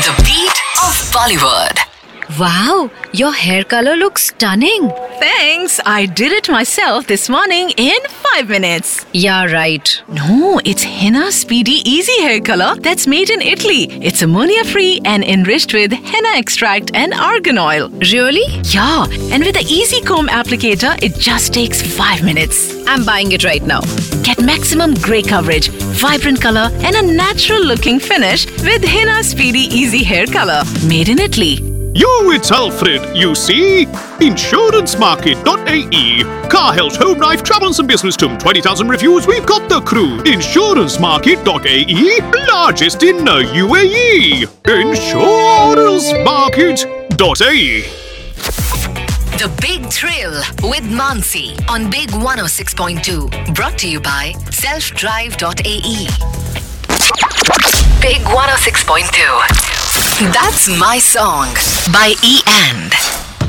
The beat of Bollywood. Wow, your hair color looks stunning. Thanks. I did it myself this morning in 5 minutes. Yeah, right. No, it's Henna Speedy Easy Hair Color that's made in Italy. It's ammonia-free and enriched with henna extract and argan oil. Really? Yeah, and with the Easy Comb applicator, it just takes 5 minutes. I'm buying it right now. Get maximum grey coverage, vibrant color, and a natural-looking finish with Henna Speedy Easy Hair Color, made in Italy. Yo, it's Alfred, you see? InsuranceMarket.ae. Car Health, Home Life, Travels and Business to 20,000 reviews, we've got the crew. InsuranceMarket.ae, largest in the UAE. InsuranceMarket.ae. The Big Thrill with Mansi on Big 106.2. Brought to you by selfdrive.ae. Big 106.2. That's My Song by EN.